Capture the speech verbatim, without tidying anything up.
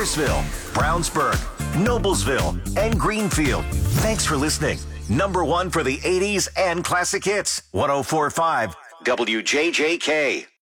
Morrisville, Brownsburg, Noblesville, and Greenfield. Thanks for listening. Number one for the eighties and classic hits. one oh four point five W J J K.